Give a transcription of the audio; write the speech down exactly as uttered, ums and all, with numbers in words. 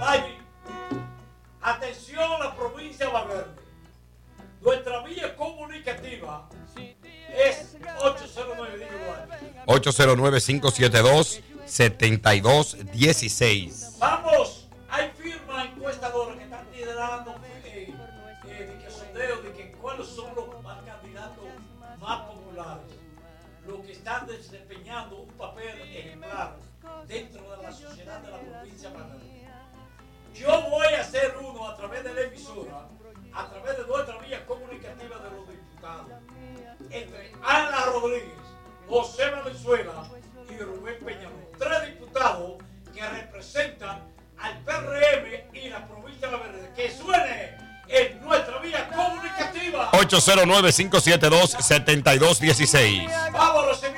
David, atención a la provincia de Valverde. Nuestra vía comunicativa es ocho cero nueve, ocho cero nueve, cinco siete dos, siete dos uno seis. Vamos, hay firmas encuestadoras que están liderando eh, eh, de que sondeo de que cuáles son los más candidatos más populares, los que están desempeñando un papel ejemplar dentro de la sociedad de la provincia de Valverde. Yo voy a hacer uno a través de la emisora, a través de nuestra vía comunicativa de los diputados, entre Ana Rodríguez, José Valenzuela y Rubén Peñalón. Tres diputados que representan al P R M y la provincia de Valverde. Que suene en nuestra vía comunicativa. ocho cero nueve, cinco siete dos, siete dos uno seis. Vamos a recibir